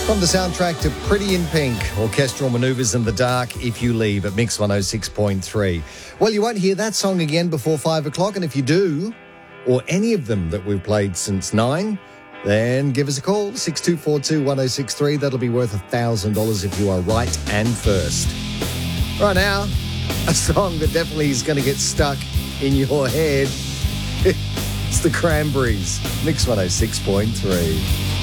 From the soundtrack to Pretty in Pink, orchestral manoeuvres in the dark if you leave at Mix 106.3. Well, you won't hear that song again before 5 o'clock, and if you do, or any of them that we've played since 9, then give us a call, 6242-1063. That'll be worth $1,000 if you are right and first. Right now, a song that definitely is going to get stuck in your head. It's the Cranberries, Mix 106.3.